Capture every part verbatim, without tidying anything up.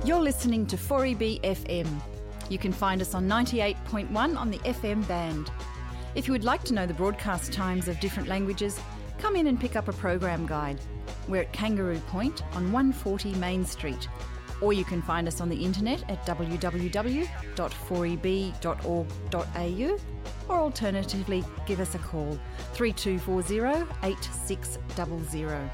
You're listening to four E B F M. You can find us on ninety-eight point one on the F M band. If you would like to know the broadcast times of different languages, come in and pick up a program guide. We're at Kangaroo Point on one forty Main Street. Or you can find us on the internet at w w w dot four e b dot org dot a u, or alternatively give us a call three two four zero eight six zero zero.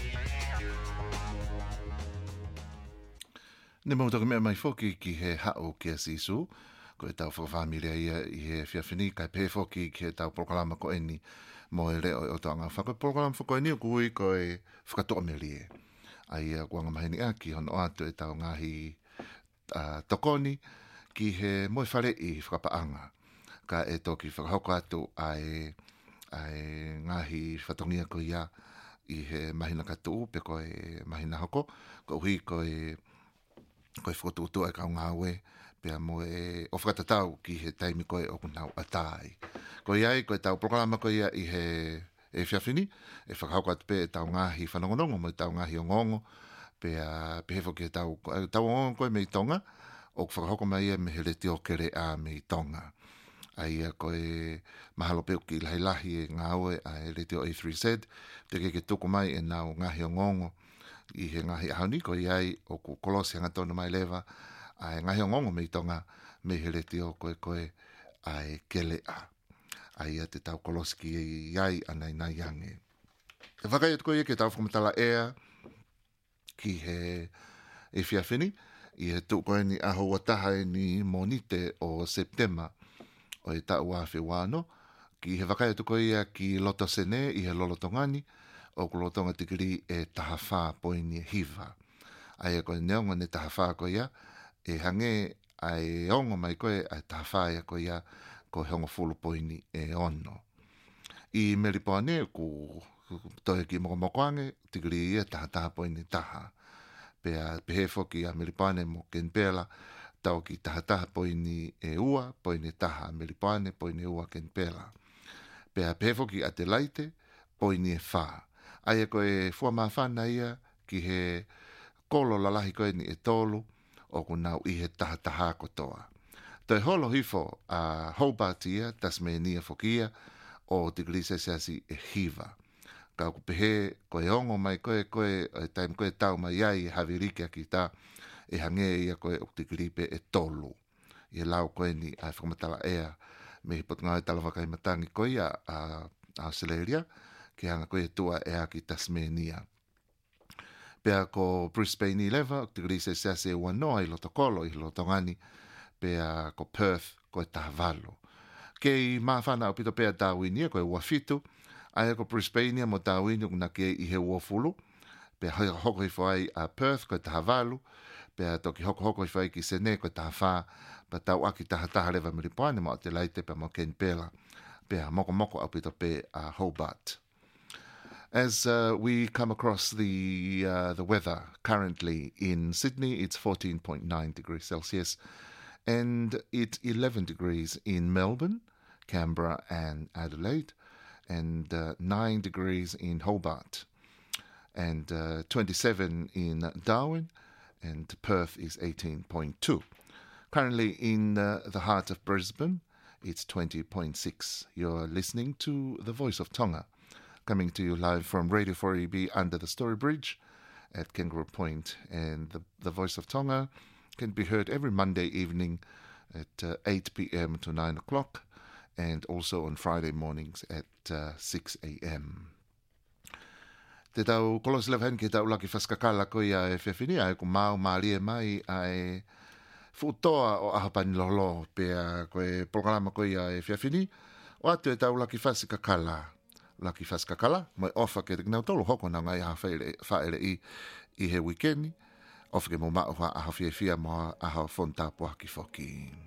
Ne mau taka mea mai foki ki he hao ki a sisu, ko e tau whakawhamire ia i he whiawhini, kai pē foki ki he tau proklama ko eni mo e reo o tanga whaka proklama whako eni o kui ko e whakatoa me lie. Ai a kuanga mahini a ki hono atu e tau ngahi uh, tokoni ki he moe whare i whakapaanga. Ka e toki whakahoko atu ai, ai ngahi whatongia ko ia i he mahina katu pe ko e mahina hoko, ko hui ko e ko e whakatutua e kau ngāwe, pia mo e o whakatatau ki he taimi koe o kunau atai. Ko iai, ko e tau programa ko ia i he e whiawhini, e whakahauka atu pe e tau ngāhi whanongonongo, mo e tau ngāhi o ngongo, pia pehefo ki e tau, tau ngongo koe me i tonga, o whakahauka mai e me he reti o kere a me i tonga. Ai a ko e mahalo peo ki lahi lahi e ngāwe a e reti o A three Z, te ke ke tuku mai e nau ngāhi o ngongo, i he ngahi ahani, ko iai o ku kolosi hanga tonu mai lewa, ai ngahi o ngongo me i tonga, me he reti o koe koe ai kele a. Ai a te tau kolosi ki iai anai nai yange. E whakai atu koe ke tau whakamatala ea ki he e whiawhini, i he tuk koe ni aho wataha ni monite o September o e tau wafe wano, ki he whakai atu koe ia ki loto sene i he lolotongani, o kulotonga tikiri e tahawha poini hiva. Ai a koe neonga ne tahawha ko ia, e hange ai ongo mai koe ai tahawha ia ko ia, ko hongo fulu poini e ono. I meripoane ku toe ki moko mokoange, tikiri ia taha taha poini taha. Pea pehefo ki a meripoane mo kenpela, tau ki taha taha poini e ua, poini taha meripoane, poini ua kenpela. Pea pehefo ki Adelaide, poini e wha. Ai e koe fua mawhana ia ki he kolo lalahi koe ni e tolu o kunau i he taha taha kotoa. Toi holo hifo a uh, Hobart ia, Tasmania fokia, o tiglise seasi e hiva. Ka kupehe koe ongo mai koe koe, e taim koe tau mai ai e havirike ki ta e hange ia koe o tigripe e tolu. I e lau koe ni a whakamatala ea, me hipot ngā e tala wakai matangi koe a uh, Australia, ki hanga koe tua e aki Tasmania. Pea ko Brisbane i lewa, te grise sease e wanoa i loto kolo i loto ngani, pea ko Perth koe tahawalo. Kei mawhana o pito pea Darwini koe uafitu, aia ko Brisbane mo Darwini kuna ke i he uafulu, pea hoko i whai a Perth koe tahawalo, pea toki hoko hoko i whai ki Sene koe tahawha, pa tau aki tahataha lewa miripoane mo te laite pea mo Kenpela, pea moko moko au pito pe a Hobart. As uh, we come across the uh, the weather currently in Sydney, it's fourteen point nine degrees Celsius, and it's eleven degrees in Melbourne, Canberra and Adelaide, and uh, nine degrees in Hobart, and uh, twenty-seven in Darwin, and Perth is eighteen point two. Currently in uh, the heart of Brisbane, it's twenty point six. You're listening to The Voice of Tonga, coming to you live from Radio four E B under the Story Bridge at Kangaroo Point. And the, the Voice of Tonga can be heard every Monday evening at uh, eight p.m. to nine o'clock, and also on Friday mornings at uh, six a.m. Te tau kolos lewa hen ki tau laki whaskakala ko ia e whiawhini ai ko mau maarie mai ai futoa o ahapani lolo pea koe programa ko ia e whiawhini o atu e tau laki whaskakala. Laki whaskakala, mai ofa ke te kinau tolo hoko na ngai aha whaere i i he wikeni, ofa ke mo mauha aha whiawhia mo aha whontapua ki whoki.